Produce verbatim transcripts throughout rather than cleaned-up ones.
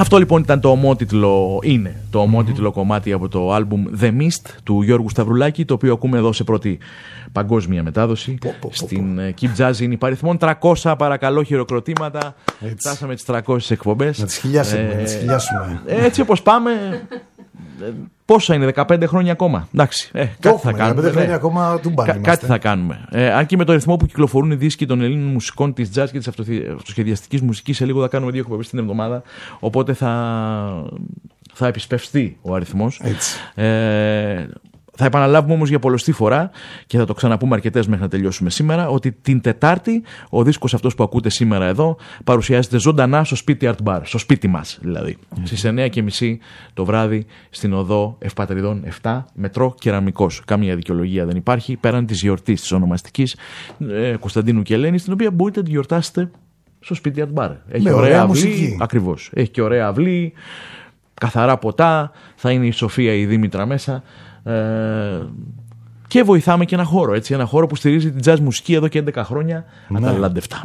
Αυτό λοιπόν ήταν το ομότιτλο, είναι το ομότιτλο mm-hmm. κομμάτι από το άλμπουμ The Mist του Γιώργου Σταυρουλάκη, το οποίο ακούμε εδώ σε πρώτη παγκόσμια μετάδοση. Πω, πω, στην πω, πω. Keep Jazz είναι υπαριθμόν τριακόσια, παρακαλώ, χειροκροτήματα. Φτάσαμε τις τριακόσιες εκπομπές. Να τις χιλιάσουμε. Ε, να τις χιλιάσουμε. Έτσι όπως πάμε. Πόσα είναι, δεκαπέντε χρόνια ακόμα. Εντάξει, ε, κάτι έχουμε, θα κάνουμε. δεκαπέντε χρόνια ακόμα του μπάνι. Κα, κάτι θα κάνουμε. Ε, αν και με το ρυθμό που κυκλοφορούν οι δίσκοι των Ελλήνων μουσικών, της jazz και της αυτοσχεδιαστικής μουσικής, σε λίγο θα κάνουμε δύο εκπομπές την εβδομάδα. Οπότε θα, θα επισπευστεί ο αριθμός. Έτσι. Ε, Θα επαναλάβουμε όμως για πολλωστή φορά και θα το ξαναπούμε αρκετές μέχρι να τελειώσουμε σήμερα, ότι την Τετάρτη ο δίσκος αυτός που ακούτε σήμερα εδώ παρουσιάζεται ζωντανά στο σπίτι Art Bar, στο σπίτι μας δηλαδή, mm. στις εννιά και μισή το βράδυ στην οδό Ευπατριδών επτά, μετρό Κεραμικός. Κάμια δικαιολογία δεν υπάρχει πέραν της γιορτής της ονομαστικής ε, Κωνσταντίνου και Ελένης, την οποία μπορείτε να τη γιορτάσετε στο σπίτι Art Bar. Έχει με ωραία, ωραία αυλή, μουσική. Ακριβώς. Έχει και ωραία αυλή, καθαρά ποτά, θα είναι η Σοφία η Δήμητρα μέσα. Ε, και βοηθάμε και ένα χώρο, έτσι, ένα χώρο που στηρίζει την jazz μουσική εδώ και έντεκα χρόνια, ναι. Αταλαντευτά.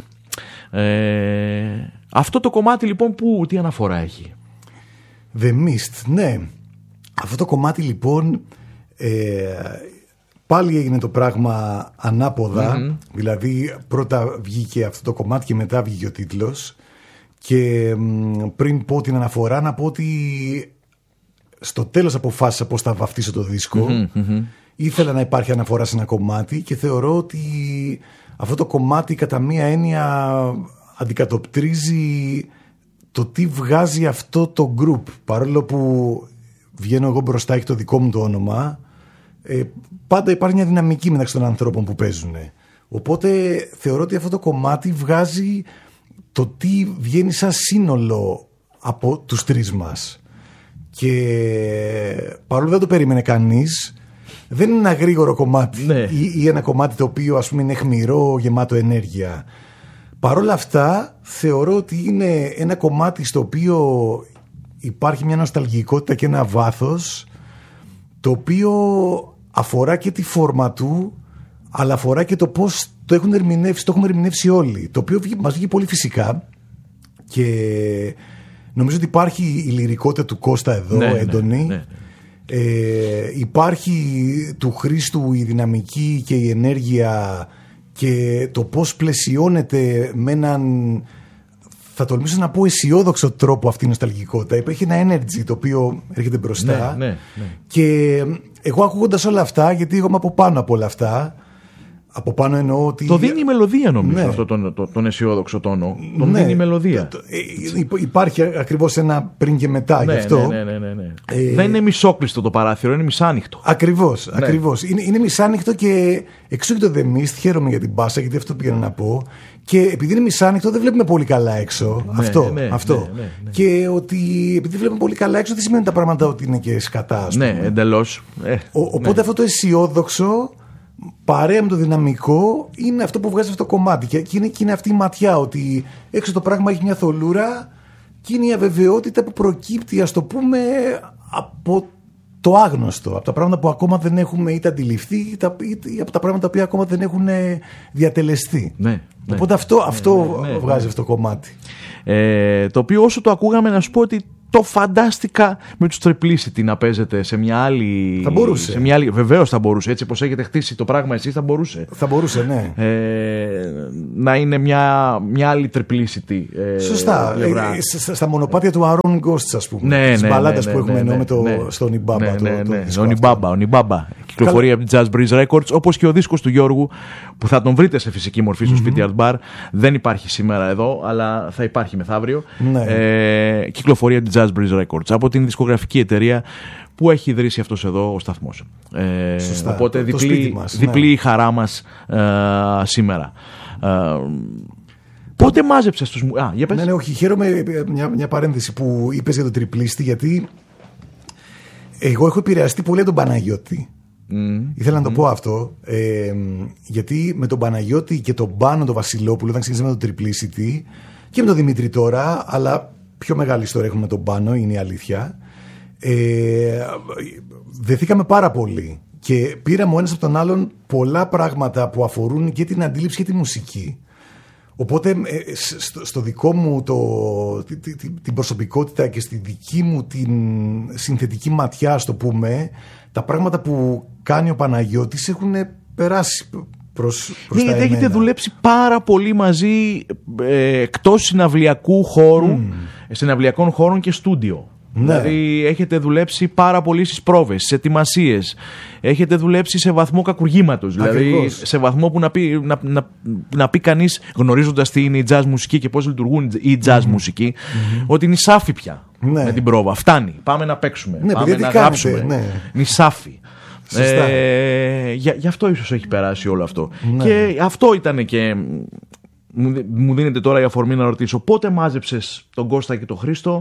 Ε, αυτό το κομμάτι λοιπόν που τι αναφορά έχει? The Mist, ναι. Αυτό το κομμάτι λοιπόν ε, πάλι έγινε το πράγμα ανάποδα, mm-hmm. δηλαδή πρώτα βγήκε αυτό το κομμάτι και μετά βγήκε ο τίτλος, και μ, πριν πω την αναφορά να πω ότι στο τέλος αποφάσισα πώς θα βαφτίσω το δίσκο. Mm-hmm, mm-hmm. Ήθελα να υπάρχει αναφορά σε ένα κομμάτι και θεωρώ ότι αυτό το κομμάτι κατά μία έννοια αντικατοπτρίζει το τι βγάζει αυτό το group. Παρόλο που βγαίνω εγώ μπροστά, έχει το δικό μου το όνομα, ε, πάντα υπάρχει μια δυναμική μεταξύ των ανθρώπων που παίζουν. Οπότε θεωρώ ότι αυτό το κομμάτι βγάζει το τι βγαίνει σαν σύνολο από τους τρεις μας. Και παρόλο δεν το περίμενε κανείς, δεν είναι ένα γρήγορο κομμάτι, ναι. ή, ή ένα κομμάτι το οποίο ας πούμε είναι αιχμηρό, γεμάτο ενέργεια. Παρόλα αυτά θεωρώ ότι είναι ένα κομμάτι στο οποίο υπάρχει μια νοσταλγικότητα και ένα βάθος, το οποίο αφορά και τη φόρμα του, αλλά αφορά και το πώς το έχουν ερμηνεύσει, το έχουμε ερμηνεύσει όλοι, το οποίο μας βγήκε πολύ φυσικά. Και νομίζω ότι υπάρχει η λυρικότητα του Κώστα εδώ, ναι, έντονη. Ναι, ναι. Ε, υπάρχει του Χρήστου η δυναμική και η ενέργεια και το πώς πλαισιώνεται με έναν, θα τολμήσω να πω, αισιόδοξο τρόπο αυτή η νοσταλγικότητα. Υπάρχει ένα energy το οποίο έρχεται μπροστά. Ναι, ναι, ναι. Και εγώ ακούγοντας όλα αυτά, γιατί εγώ είμαι από πάνω από όλα αυτά, από πάνω εννοώ ότι... Το δίνει η μελωδία, νομίζω, ναι. αυτό τον, τον, τον αισιόδοξο τόνο. Τον ναι. δίνει η μελωδία. Το, το, ε, υπάρχει ακριβώς ένα πριν και μετά, ναι, γι' αυτό. Ναι, ναι, ναι, ναι. Ε, Δεν είναι μισόκλειστο το παράθυρο, είναι μισάνοιχτο. Ακριβώς, ναι. ακριβώς. Είναι, είναι μισάνοιχτο και εξού και το The Mist, χαίρομαι για την μπάσα, γιατί αυτό πήγαινα να πω. Και επειδή είναι μισάνοιχτο, δεν βλέπουμε πολύ καλά έξω. Ναι, αυτό. Ναι, αυτό. Ναι, ναι, ναι. Και ότι επειδή βλέπουμε πολύ καλά έξω, δεν σημαίνει τα πράγματα ότι είναι και σκατά, ας πούμε. Ναι, εντελώς. Ε, Ο, οπότε ναι. αυτό το αισιόδοξο, παρέα με το δυναμικό, είναι αυτό που βγάζει αυτό το κομμάτι. Και είναι, και είναι αυτή η ματιά, ότι έξω το πράγμα έχει μια θολούρα και είναι η αβεβαιότητα που προκύπτει, ας το πούμε, από το άγνωστο, από τα πράγματα που ακόμα δεν έχουμε είτε αντιληφθεί, είτε από τα πράγματα που ακόμα δεν έχουν διατελεστεί. Ναι, οπότε ναι. αυτό, αυτό ναι, ναι, βγάζει ναι. αυτό το κομμάτι. Ε, το οποίο όσο το ακούγαμε, να σου πω ότι το φαντάστηκα με τους Triplicity να παίζετε σε μια άλλη. Θα μπορούσε. Σε μια άλλη... Βεβαίως θα μπορούσε. Έτσι όπως έχετε χτίσει το πράγμα εσείς, θα μπορούσε. Θα μπορούσε, ναι. Ε, να είναι μια, μια άλλη Triplicity. Ε, Σωστά. Ε, στα μονοπάτια του Aaron Ghosts, ας πούμε. Ναι, τις ναι, μπαλάντας ναι, που έχουμε ναι, ενώ με το, ναι, στο Onibaba. Ναι, το, ναι, ναι. το Onibaba, Onibaba. Κυκλοφορεί από την Jazz Breeze Records, όπως και ο δίσκος του Γιώργου, που θα τον βρείτε σε φυσική μορφή στο mm-hmm. σπίτι Art Bar. Δεν υπάρχει σήμερα εδώ, αλλά θα υπάρχει μεθαύριο. Ναι. Ε, κυκλοφορεί από την Jazz Breeze Records, από την δισκογραφική εταιρεία που έχει ιδρύσει αυτός εδώ ο σταθμός. Ε, Σωστά, οπότε το, διπλή, το μας, διπλή ναι. η χαρά μας ε, σήμερα. Ε, πότε μάζεψες τους... Α, για πες. Ναι, ναι, όχι, χαίρομαι μια, μια παρένθεση που είπες για τον τριπλίστη, γιατί εγώ έχω επηρεαστεί πολύ από τον Παναγιώτη. Mm. Ήθελα να το mm. πω αυτό, ε, γιατί με τον Παναγιώτη και τον Πάνο τον Βασιλόπουλο, όταν ξεκινήσαμε με το Triplicity, και με τον Δημήτρη τώρα, αλλά πιο μεγάλη ιστορία έχουμε με τον Πάνο, είναι η αλήθεια, ε, δεθήκαμε πάρα πολύ και πήραμε ο ένας από τον άλλον πολλά πράγματα που αφορούν και την αντίληψη και τη μουσική. Οπότε στο, στο δικό μου το, τη, τη, την προσωπικότητα και στη δική μου την συνθετική ματιά, ας το πούμε, τα πράγματα που κάνει ο Παναγιώτης έχουν περάσει προς, προς ναι, τα γιατί έχετε δουλέψει πάρα πολύ μαζί ε, εκτός συναυλιακού χώρου, mm. συναυλιακών χώρων και στούντιο. Ναι. Δηλαδή έχετε δουλέψει πάρα πολύ στις πρόβες, στις ετοιμασίες. Έχετε δουλέψει σε βαθμό κακουργήματος. Δηλαδή σε βαθμό που να πει, να, να, να πει κανείς, γνωρίζοντας τι είναι η jazz μουσική και πώς λειτουργούν οι jazz mm-hmm. μουσική, mm-hmm. ότι είναι νησάφι πια ναι. με την πρόβα. Φτάνει. Πάμε να παίξουμε. Ναι, πάμε να γράψουμε. Ναι. Νησάφι. Ε, γι, γι' αυτό ίσως έχει περάσει όλο αυτό. Ναι. Και αυτό ήταν και. Μου δίνεται τώρα η αφορμή να ρωτήσω πότε μάζεψες τον Κώστα και τον Χρήστο.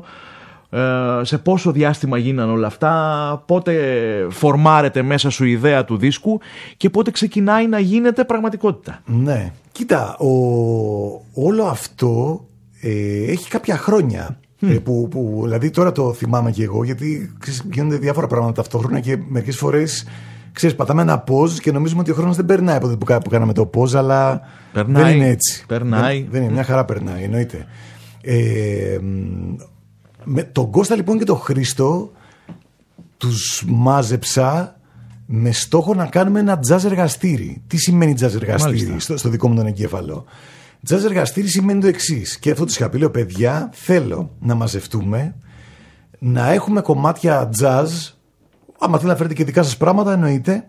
Σε πόσο διάστημα γίνανε όλα αυτά, πότε φορμάρεται μέσα σου η ιδέα του δίσκου και πότε ξεκινάει να γίνεται πραγματικότητα. Ναι, κοίτα, ο, όλο αυτό ε, έχει κάποια χρόνια mm. ε, που, που δηλαδή τώρα το θυμάμαι και εγώ, γιατί ξέρεις, γίνονται διάφορα πράγματα ταυτόχρονα και μερικές φορές ξέρεις, πατάμε ένα pause και νομίζουμε ότι ο χρόνος δεν περνάει από το που, που κάναμε το pause, αλλά περνάει, δεν είναι έτσι. Περνάει. Δεν, δεν είναι, μια χαρά περνάει, εννοείται. Ε, Με τον Κώστα λοιπόν και τον Χρήστο τους μάζεψα με στόχο να κάνουμε ένα jazz εργαστήρι. Τι σημαίνει jazz εργαστήρι στο, στο δικό μου τον εγκέφαλο? Jazz εργαστήρι σημαίνει το εξής, και αυτό τους είχα πει, λέω παιδιά, θέλω να μαζευτούμε, να έχουμε κομμάτια jazz, άμα θέλετε να φέρετε και δικά σας πράγματα εννοείται,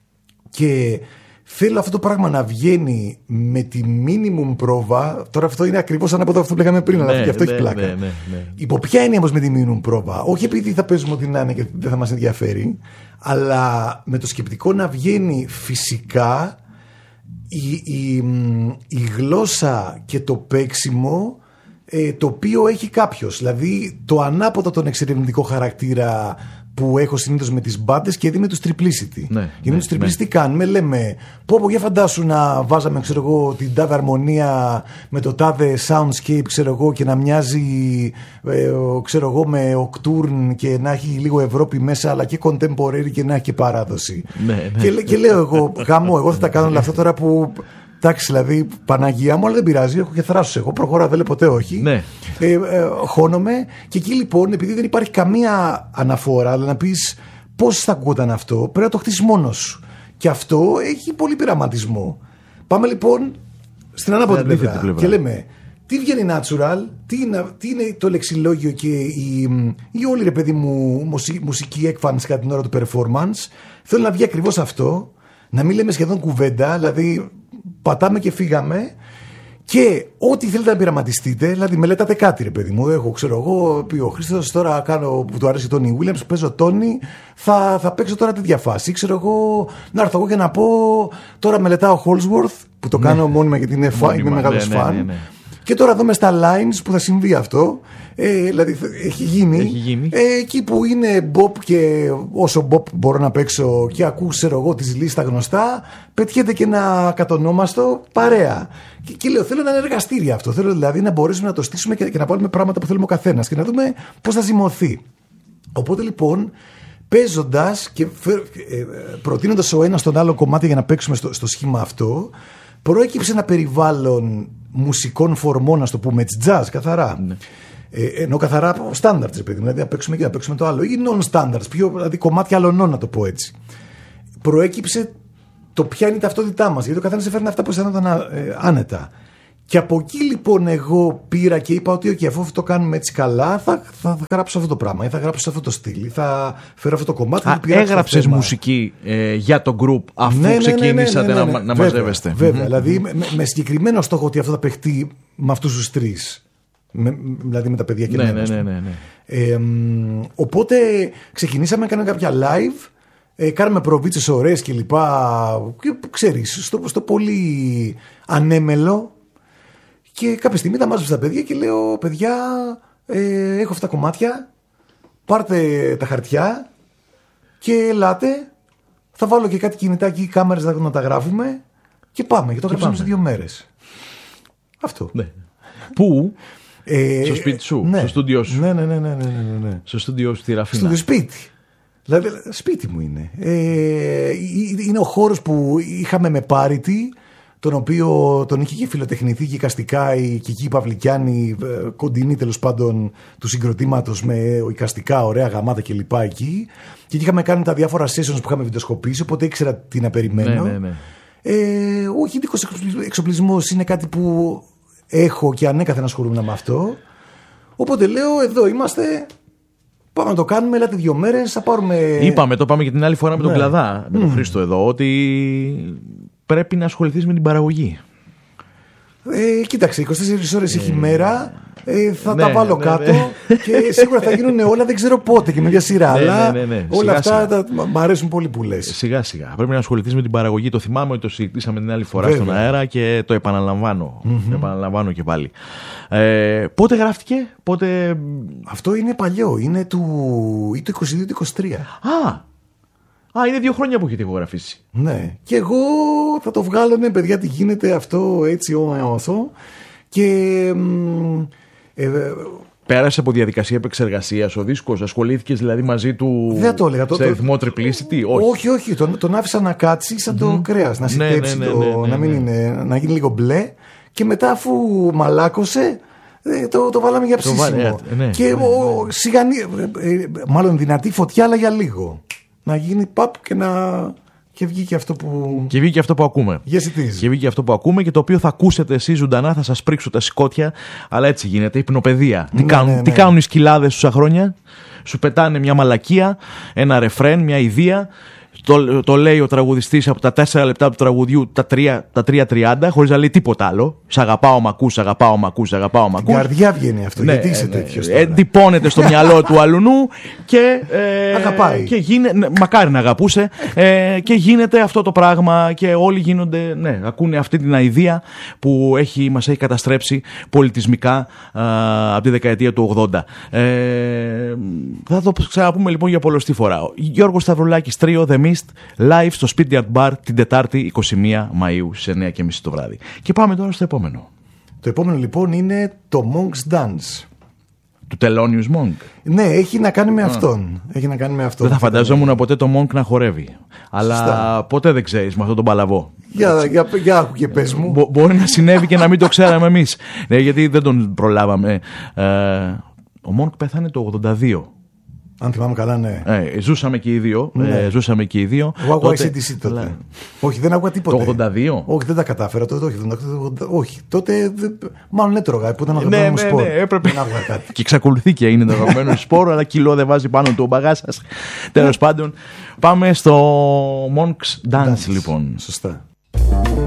και θέλω αυτό το πράγμα να βγαίνει με τη minimum πρόβα. Τώρα αυτό είναι ακριβώς ανάποδο αυτό που λέγαμε πριν, αλλά ναι, και αυτό ναι, έχει πλάκα. Ναι, ναι, ναι. Υπό ποια έννοια όμως με τη minimum πρόβα? Όχι επειδή θα παίζουμε ό,τι να είναι και δεν θα μας ενδιαφέρει, αλλά με το σκεπτικό να βγαίνει φυσικά η, η, η γλώσσα και το παίξιμο ε, το οποίο έχει κάποιος. Δηλαδή το ανάποδο τον εξερευνητικό χαρακτήρα που έχω συνήθως με τις μπάντες και δει με τους Triplicity. Ναι, και με τους Triplicity ναι. τι κάνουμε? Λέμε, πω πω για φαντάσου να βάζαμε ξέρω εγώ, την τάδε αρμονία με το τάδε soundscape ξέρω εγώ, και να μοιάζει ε, ξέρω εγώ, με Octurne και να έχει λίγο Ευρώπη μέσα, αλλά και contemporary και να έχει και παράδοση. Ναι, ναι. Και, και λέω εγώ, γάμο, εγώ θα τα κάνω όλα αυτά τώρα που... Εντάξει, δηλαδή, Παναγία μου, αλλά δεν πειράζει. Έχω και θράσος. Εγώ προχωρώ, δεν λέω ποτέ όχι. Ναι. Ε, ε, χώνομαι. Και εκεί λοιπόν, επειδή δεν υπάρχει καμία αναφορά, αλλά να πεις πώς θα ακούγονταν αυτό, πρέπει να το χτίσεις μόνος σου. Και αυτό έχει πολύ πειραματισμό. Πάμε λοιπόν στην ανάποδη πλευρά. Και λέμε, τι βγαίνει natural, τι είναι, τι είναι το λεξιλόγιο και η, η όλη ρε παιδί μου μουσική έκφανση κατά την ώρα του performance. Θέλω να βγει ακριβώς αυτό. Να μην λέμε σχεδόν κουβέντα, δηλαδή πατάμε και φύγαμε, και ό,τι θέλετε να πειραματιστείτε, δηλαδή μελετάτε κάτι ρε παιδί μου. Έχω, ξέρω εγώ, πει ο Χρήστος, τώρα κάνω που του αρέσει ο Τόνι Williams, παίζω Τόνι, θα, θα παίξω τώρα τέτοια φάση. Ξέρω εγώ, να έρθω εγώ και να πω, τώρα μελετάω Holsworth, που το ναι. κάνω μόνιμα γιατί είναι φαν, είμαι μεγάλος ναι, φαν. Ναι, ναι, ναι. Και τώρα δούμε στα lines που θα συμβεί αυτό. Ε, δηλαδή έχει γίνει, έχει γίνει. Ε, εκεί που είναι bop, και όσο bop μπορώ να παίξω και ακούω ξέρω εγώ τις λίστα γνωστά, πετιέται και ένα κατονόμαστο παρέα. Και, και λέω, θέλω να είναι εργαστήρι αυτό. Θέλω δηλαδή να μπορέσουμε να το στήσουμε και, και να πάρουμε πράγματα που θέλουμε ο καθένας και να δούμε πώς θα ζυμωθεί. Οπότε λοιπόν, παίζοντας και φε, ε, προτείνοντας ο ένας τον άλλο κομμάτι για να παίξουμε στο, στο σχήμα αυτό, προέκυψε ένα περιβάλλον μουσικών φορμών, να το πούμε έτσι, jazz καθαρά. Ναι. Ε, ενώ καθαρά standards, παιδί, δηλαδή να παίξουμε και να παίξουμε το άλλο, ή non-standards, πιο, δηλαδή κομμάτια αλωνών, να το πω έτσι. Προέκυψε το ποια είναι η ταυτότητά μας, γιατί ο καθένας έφερνε αυτά που αισθανόταν ε, άνετα. Και από εκεί λοιπόν εγώ πήρα και είπα ότι okay, αφού αυτό το κάνουμε έτσι καλά, θα, θα, θα γράψω αυτό το πράγμα, ή θα γράψω σε αυτό το στυλ, ή θα φέρω αυτό το κομμάτι. Α, έγραψες μουσική ε, για το group αφού ναι, ναι, ξεκινήσατε ναι, ναι, ναι, ναι, ναι. να, να βέβαια, μαζεύεστε. Βέβαια, mm-hmm. δηλαδή με, με συγκεκριμένο στόχο ότι αυτό θα παιχτεί με αυτούς τους τρεις. Με, δηλαδή με τα παιδιά και ναι, εμένα. Ναι, ναι, ναι, ναι. Ε, οπότε ξεκινήσαμε, κάναμε κάποια live, ε, κάναμε προβίτσες ωραίες και λοιπά, και ξέρεις, στο, στο πολύ ανέμελο. Και κάποια στιγμή τα μάζεψα τα παιδιά και λέω, παιδιά, ε, έχω αυτά τα κομμάτια, πάρτε τα χαρτιά και ελάτε, θα βάλω και κάτι κινητάκι, κάμερες να τα γράφουμε και πάμε. Και το γράψαμε σε δύο μέρες. Αυτό. Ναι. Πού? Ε, στο σπίτι σου, ναι, στο στούντιό σου. Ναι, ναι, ναι, ναι, ναι, ναι. Στο στούντιό σου στη Ραφίνα. Στο σπίτι. Δηλαδή, σπίτι μου είναι. Ε, είναι ο χώρος που είχαμε με πάρητη, τον οποίο τον είχε και φιλοτεχνηθεί και εικαστικά η Κική Παυλικιάνη, κοντινή τέλος πάντων του συγκροτήματος, με εικαστικά, ωραία γαμάτα κλπ. Εκεί. Και είχαμε κάνει τα διάφορα sessions που είχαμε βιντεοσκοπήσει, οπότε ήξερα τι να περιμένω. Ναι, ναι, ναι. Ε, ο χημικός εξοπλισμός είναι κάτι που έχω και ανέκαθεν ασχολούμαι με αυτό. Οπότε λέω, εδώ είμαστε. Πάμε να το κάνουμε, ελάτε δύο μέρες, θα πάρουμε... Είπαμε, το πάμε και την άλλη φορά με τον ναι. Κλαδά, με τον mm. Χρήστο εδώ, ότι πρέπει να ασχοληθείς με την παραγωγή. Ε, κοίταξε, είκοσι τέσσερις ώρες ε, έχει μέρα, ε, θα ναι, τα βάλω ναι, κάτω ναι. και σίγουρα θα γίνουν όλα, δεν ξέρω πότε και με μια σειρά, ναι, αλλά ναι, ναι, ναι. όλα σιγά, αυτά σιγά. τα, μ' αρέσουν πολύ που λες. Σιγά σιγά, πρέπει να ασχοληθείς με την παραγωγή, το θυμάμαι ότι το συζητήσαμε την άλλη φορά. Βέβαια. Στον αέρα και το επαναλαμβάνω, mm-hmm. το επαναλαμβάνω και πάλι. Ε, πότε γράφτηκε, πότε... Αυτό είναι παλιό, είναι του, ή το είκοσι δύο είκοσι τρία. Α, Α, είναι δύο χρόνια που έχετε ηχογραφήσει. Ναι. Και εγώ θα το βγάλω, ναι, παιδιά, τι γίνεται αυτό έτσι όσο. Και. Ε, Πέρασε από διαδικασία επεξεργασίας ο δίσκος, ασχολήθηκες δηλαδή μαζί του δεν το έλεγα, σε το, ρυθμό τριπλήσιτη, όχι. Όχι, όχι, τον, τον άφησα να κάτσει σαν mm-hmm. το κρέας, να συντέψει, ναι, ναι, ναι, ναι, ναι, να, μην ναι. είναι, να γίνει λίγο μπλε. Και μετά, αφού μαλάκωσε, το, το βάλαμε για ψήσιμο. Βάλε, ναι, και ναι, ναι, ο, σιγανή, μάλλον δυνατή φωτιά, αλλά για λίγο. Να γίνει παπ και να. Και βγήκε αυτό που. Και βγήκε αυτό που ακούμε. Yes, it is. Και βγήκε αυτό που ακούμε και το οποίο θα ακούσετε εσείς ζωντανά, θα σας πρίξω τα σηκώτια. Αλλά έτσι γίνεται, υπνοπαιδεία. Ναι, τι, κάνουν, ναι, ναι. τι κάνουν οι σκυλάδες τόσα χρόνια, σου πετάνε μια μαλακία, ένα ρεφρέν, μια ιδέα. Το, το λέει ο τραγουδιστής από τα τέσσερα λεπτά του τραγουδιού τα τρία τριάντα, χωρίς να λέει τίποτα άλλο. Σ' αγαπάω, μ' ακούς, σ' αγαπάω, μ' ακούς, σ' αγαπάω, μ' ακούς. Την καρδιά βγαίνει αυτό, ναι, γιατί είσαι ναι, τέτοιος. Ναι, εντυπώνεται στο μυαλό του αλουνού και. Ε, Αγαπάει. Και γίνε, ναι, μακάρι να αγαπούσε. Ε, και γίνεται αυτό το πράγμα και όλοι γίνονται. Ναι, ακούνε αυτή την αηδία που έχει, μας έχει καταστρέψει πολιτισμικά α, από τη δεκαετία του ογδόντα. Ε, θα το ξαναπούμε λοιπόν για πολλωστή φορά. Γιώργος Σταυρουλάκης, τρίο The Mist, live στο Speedy Art Bar την Τετάρτη είκοσι μία Μαΐου στις εννιά και μισή το βράδυ. Και πάμε τώρα στο επόμενο. Το επόμενο λοιπόν είναι το Monk's Dance. Του Thelonious Monk. Ναι, έχει να κάνει με αυτόν. Έχει να κάνει με αυτόν. Δεν θα φανταζόμουν ποτέ το Monk να χορεύει. Αλλά Σωστά. ποτέ δεν ξέρεις με αυτόν τον παλαβό. Για, για, για άκου και πες μου. Μπο, μπορεί να συνέβη και να μην το ξέραμε εμείς. Ναι, γιατί δεν τον προλάβαμε. Ε, ο Monk πέθανε το ογδόντα δύο. Αν θυμάμαι καλά, ναι. Ε, ζούσαμε και οι δύο. Ναι. Ε, ζούσαμε και οι δύο. Εγώ άκουγα σι ντι σι τότε. τότε. Όχι, δεν άκουγα τίποτα. Το ογδόντα δύο. Όχι, δεν τα κατάφερα. Τότε, όχι, ογδόντα, όχι. Τότε μάλλον έτρωγα. Που ήταν ναι, αγαπημένο μου ναι, σπορ. ναι, έπρεπε. Δεν άκουγα κάτι. Και εξακολουθεί και είναι το αγαπημένο σπόρο, αλλά κιλό δεν βάζει πάνω του ο μπαγάς σας. Τέλος πάντων, πάμε στο Monk's Dance, Dance λοιπόν. Σωστά.